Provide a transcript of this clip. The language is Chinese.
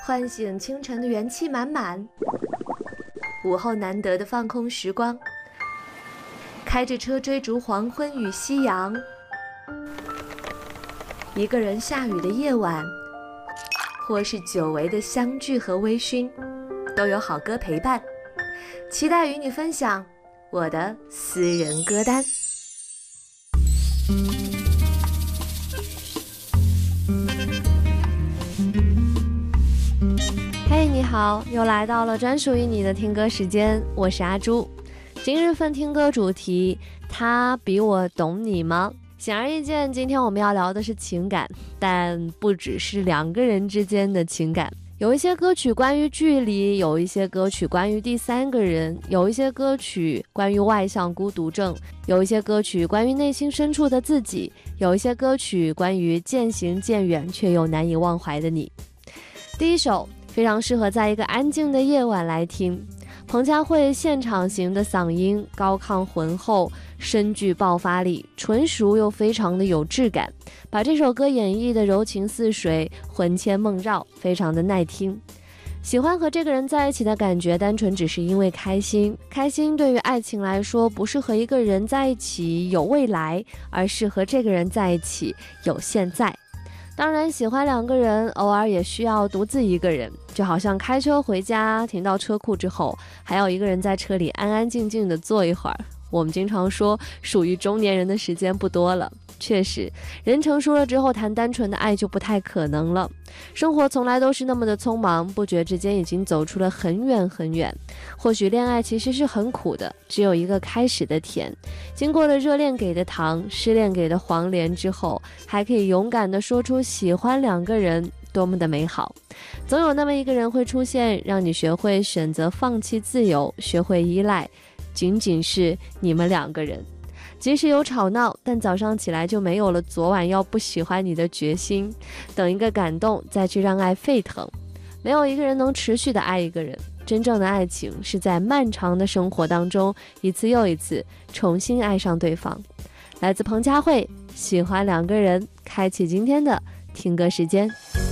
唤醒清晨的元气满满，午后难得的放空时光，开着车追逐黄昏与夕阳，一个人下雨的夜晚，或是久违的相聚和微醺，都有好歌陪伴。期待与你分享我的私人歌单。嘿，你好，又来到了专属于你的听歌时间，我是阿朱。今日份听歌主题，他比我懂你吗？显而易见，今天我们要聊的是情感，但不只是两个人之间的情感。有一些歌曲关于距离，有一些歌曲关于第三个人，有一些歌曲关于外向孤独症，有一些歌曲关于内心深处的自己，有一些歌曲关于渐行渐远却又难以忘怀的你。第一首非常适合在一个安静的夜晚来听，彭佳慧现场型的嗓音高亢浑厚，深具爆发力，纯熟又非常的有质感，把这首歌演绎的柔情似水，魂牵梦绕，非常的耐听。喜欢和这个人在一起的感觉单纯只是因为开心，开心对于爱情来说不是和一个人在一起有未来，而是和这个人在一起有现在。当然喜欢两个人，偶尔也需要独自一个人，就好像开车回家，停到车库之后，还要一个人在车里安安静静的坐一会儿。我们经常说属于中年人的时间不多了，确实人成熟了之后谈单纯的爱就不太可能了。生活从来都是那么的匆忙，不觉之间已经走出了很远很远。或许恋爱其实是很苦的，只有一个开始的甜，经过了热恋给的糖，失恋给的黄连之后，还可以勇敢地说出喜欢两个人，多么的美好。总有那么一个人会出现，让你学会选择放弃自由，学会依赖，仅仅是你们两个人。即使有吵闹，但早上起来就没有了昨晚要不喜欢你的决心，等一个感动再去让爱沸腾。没有一个人能持续的爱一个人，真正的爱情是在漫长的生活当中一次又一次重新爱上对方。来自彭佳慧，喜欢两个人，开启今天的听歌时间。